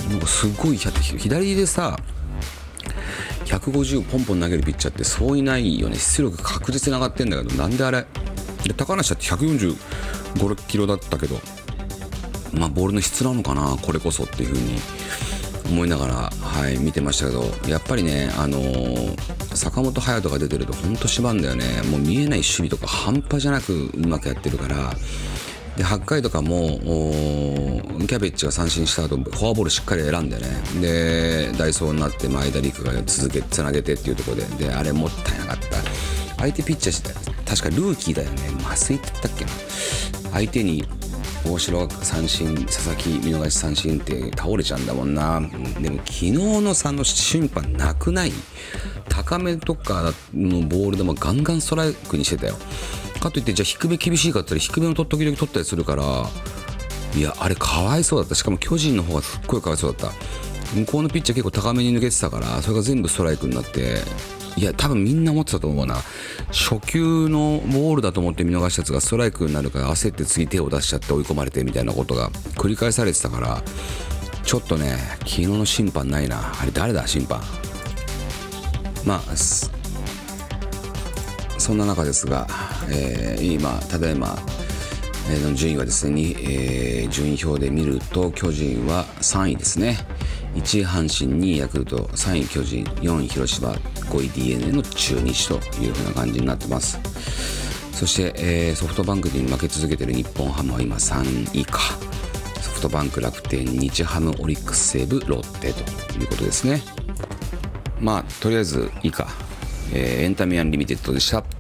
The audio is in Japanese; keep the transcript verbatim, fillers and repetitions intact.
なんかすごい左でさひゃくごじゅうポンポン投げるピッチャーってそういないよね。出力確実に上がってんだけど、なんであれで高梨だってひゃくよんじゅうごキロだったけど、まあボールの質なのかなこれこそっていう風に思いながら、はい、見てましたけど、やっぱりね、あのー、坂本勇人が出てるとほんと縛んだよね。もう見えない守備とか半端じゃなくうまくやってるから。ではちかいとかもキャベッチが三振した後フォアボールしっかり選んでね、で代走になって前田陸が続けつなげてっていうところで、であれもったいなかった。相手ピッチャーして確かルーキーだよね、増井って言ったっけな。相手に大城が三振、佐々木見逃し三振って倒れちゃうんだもんな。でも昨日のさの審判なくない？高めとかのボールでもガンガンストライクにしてたよ。かといってじゃあ低め厳しいかって言ったら低めの時々取ったりするから、いやあれかわいそうだった。しかも巨人の方がすっごいかわいそうだった。向こうのピッチャー結構高めに抜けてたから、それが全部ストライクになって、いや多分みんな思ってたと思うな。初球のボールだと思って見逃したやつがストライクになるから焦って次手を出しちゃって追い込まれてみたいなことが繰り返されてたから、ちょっとね昨日の審判ないな。あれ誰だ審判。まあそんな中ですが、えー、今ただいまの順位はですね、えー、順位表で見ると巨人はさんいですね。いちい阪神、にいヤクルト、さんい巨人、よんい広島、ごい ディーエヌエー の中日という風な感じになってます。そして、えー、ソフトバンクに負け続けている日本ハムは今さんいか。ソフトバンク、楽天、日ハム、オリックス、西武、ロッテということですね。まあとりあえずいいか。えー、エンタメアンリミテッドでした。